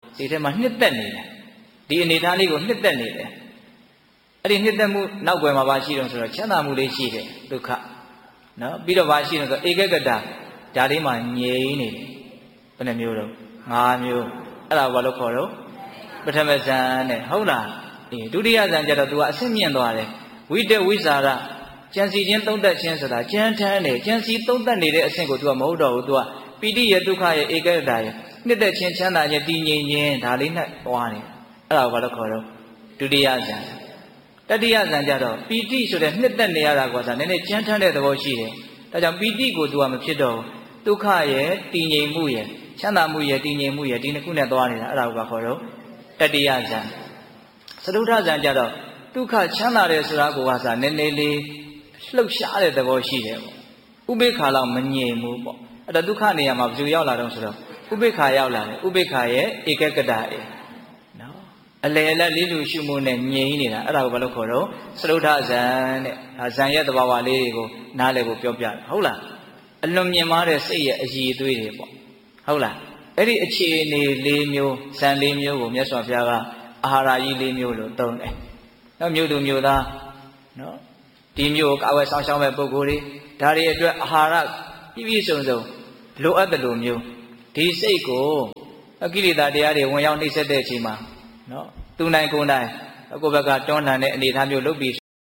စိတ်ထဲမှာနှစ်သက်နေတယ်ဒီအနေထားလေးကိုနှစ်သက်နေတယ်အဲ့ဒီနှစ်သက်မှုနောက်ွယ်မှာဘာရှိတော့ဆိုတော့ချမ်းသာမှုလေးရှိတယ်ဒုက္ခနော်ပြီးတော့ဘာရှိတော့ဆိုဧကဂတဒါလေးမှာငြိမ်နေတယ်ဘယ်နှမျိုးတော့5မျိုးအဲ့ဒါဘာလို့ခေါ်တော့ပထမဇန်နဲ့ဟုတ်လားဒုတိယဇန်ကျတော့ तू ကအဆင့်မြင့်သွားတယ်ဝိတ္တဝိဇာရကြံစီခြင်းသုံးသက်ခြင်းဆိုတာကြမ်းထမ်းတယ်ကြံစီသုံးသက်နေတဲ့အဆင့်ကို तू ကမဟုတ်တော့ဘူး तू ကပီတိရဲ့ဒုက္ခရဲ့ဧကဂတရဲ့နှစ်သက်ခြင်းချမ်းသာခြင်းတည်ငြိမ်ခြင်းဒါလေးနဲ့သွားတယ်အဲ့ဒါကိုဘာလို့ခေါ်တော့ဒုတိယဇန်တတိယဇန်ကျတော့ပီတိဆိုတဲ့နှစ်သက်နေရတာကသာနည်းနည်းကြမ်းထမ်းတဲ့သဘောရှိတယ်ဒါကြောင့်ပီတိကို तू ကမဖြစ်တော့ဘူးဒုက္ခရဲ့တည်ငြိမ်မှုရဲ့ချမ်းသာမှုရဲ့တည်ငြိမ်မှုရဲ့ဒီနှစ်ခုနဲ့သွားနေတာအဲ့ဒါကိုခေါ်တော့တတိယဇန်သရုဋ္ဌဇန်ကျတော့ဒုက္ခချမ်းသာတယ်ဆိုတာကိုကသာနည်းနည်းလေးလှုပ်ရှားတဲ့သဘောရှိတယ်ပေါ့ဥပိ္ပခါလောက်မငြိမ်ဘူးပေါ့အဲ့တော့ဒုက္ခနေရာမှာဘယ်လိုရောက်လာတော့ဆိုတော့ဥပိ္ပခါရောက်လာတယ်ဥပိ္ပခါရဲ့ဧကဂတအေနော်အလယ်အလတ်လေးလူရှုမှုနဲ့ငြိမ်နေတာအဲ့ဒါကိုဘာလို့ခေါ်တော့သရုဋ္ဌဇန်တဲ့ဒါဇန်ရဲ့သဘာဝလေးတွေကိုနားလည်ဖို့ပြောပြတယ်ဟုတ်လားအလွန်မြင်မာတဲ့စိတ်ရဲ့အည်အသွေးတွေပေါ့ဟုတ်လားအဲ့ဒီအခြေအနေ၄မျိုးဇန်၄မျိုးကိုမြတ်စွာဘုရားကအာဟာရကြီး၄မျိုးလို့သုံးတယ်နော်မြို့သူမြို့သားနော်ဒီမျိုးကာဝယ်ဆောင်ရှောင်းမဲ့ပုဂ္ဂိုလ်တွေဒါတွေအတွက်အာဟာရပြည့်ပြည့်စုံစုံလိုအပ်တယ်လို့မျိုးဒီစိတ်ကိုအကိလေသာတရားတွေဝင်ရောက်နှိမ့်ဆက်တဲ့အချိန်မှာနော်သူနိုင်ကိုယ်နိုင်ကိုယ့်ဘက်ကတွန်းလှန်တဲ့အနေအထားမျိုးလုပ်ပြီး